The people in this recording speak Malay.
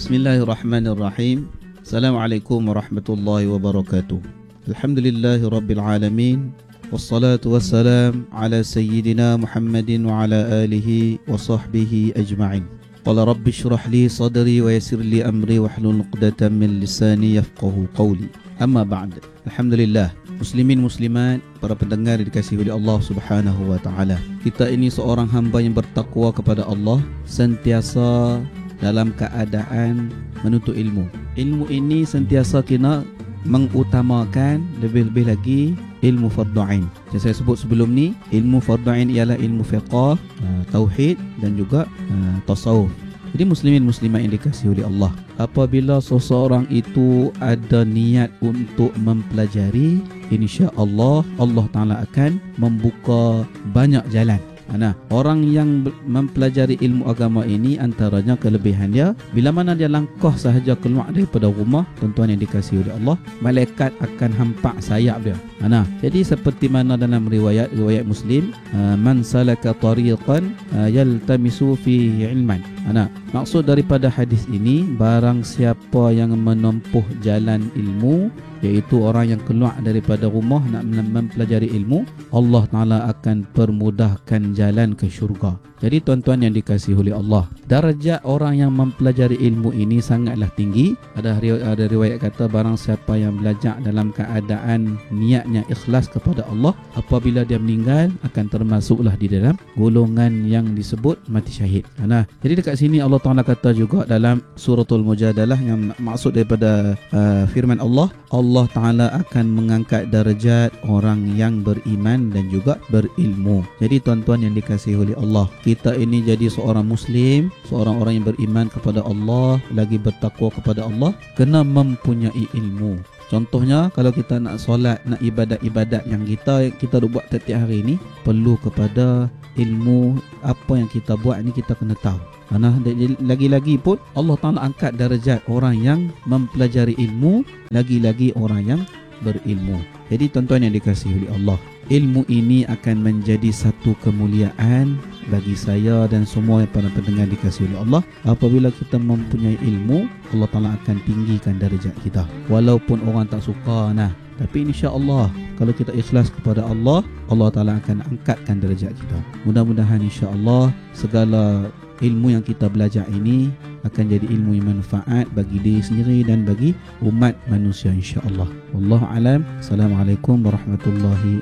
Bismillahirrahmanirrahim. Assalamualaikum warahmatullahi wabarakatuh. Alhamdulillahi rabbil alamin. Wassalatu wassalam ala sayyidina Muhammadin wa ala alihi wa sahbihi ajma'in. Qala rabbi shrah li sadri wa yassir li amri wahlul 'uqdatam min lisani yafqahu qawli. Amma ba'd. Alhamdulillah, muslimin muslimat, para pendengar dikasihi oleh Allah Subhanahu wa taala. Kita ini seorang hamba yang bertakwa kepada Allah, sentiasa dalam keadaan menuntut ilmu. Ilmu ini sentiasa kena mengutamakan lebih-lebih lagi ilmu fardu ain. Yang saya sebut sebelum ni, ilmu fardu ain ialah ilmu fiqh, tauhid dan juga tasawuf. Jadi muslimin muslimat yang dikasihi oleh Allah, apabila seseorang itu ada niat untuk mempelajari, insya-Allah Allah Taala akan membuka banyak jalan. Nah, orang yang mempelajari ilmu agama ini, antaranya kelebihan dia, bila mana dia langkah sahaja keluar daripada rumah, tuan-tuan yang dikasihi oleh Allah, malaikat akan hampak sayap dia. Nah, jadi seperti mana dalam riwayat Muslim, man salaka tariqan yaltamisu fihi ilman. Nah, maksud daripada hadis ini, barang siapa yang menempuh jalan ilmu, iaitu orang yang keluar daripada rumah nak mempelajari ilmu, Allah Ta'ala akan permudahkan jalan ke syurga. Jadi tuan-tuan yang dikasihi oleh Allah, darjat orang yang mempelajari ilmu ini sangatlah tinggi. Ada riwayat kata, barang siapa yang belajar dalam keadaan niatnya ikhlas kepada Allah, apabila dia meninggal akan termasuklah di dalam golongan yang disebut mati syahid. Nah, jadi dekat sini Allah Ta'ala kata juga dalam suratul Mujadalah, yang maksud daripada firman Allah, Allah Ta'ala akan mengangkat darjat orang yang beriman dan juga berilmu. Jadi tuan-tuan yang dikasihi oleh Allah, kita ini jadi seorang Muslim, seorang orang yang beriman kepada Allah, lagi bertakwa kepada Allah, kena mempunyai ilmu. Contohnya, kalau kita nak solat, nak ibadat-ibadat yang kita buat setiap hari ini, perlu kepada ilmu. Apa yang kita buat ni kita kena tahu. Nah, lagi-lagi pun Allah Ta'ala angkat darjat orang yang mempelajari ilmu, lagi-lagi orang yang berilmu. Jadi tuan-tuan yang dikasihi oleh Allah, ilmu ini akan menjadi satu kemuliaan bagi saya dan semua para pendengar dikasihi oleh Allah. Apabila kita mempunyai ilmu, Allah Ta'ala akan tinggikan darjat kita, walaupun orang tak suka. Tapi insya-Allah kalau kita ikhlas kepada Allah, Allah Ta'ala akan angkatkan darjat kita. Mudah-mudahan insya-Allah segala ilmu yang kita belajar ini akan jadi ilmu yang manfaat bagi diri sendiri dan bagi umat manusia insya-Allah. Wallahu alam. Assalamualaikum warahmatullahi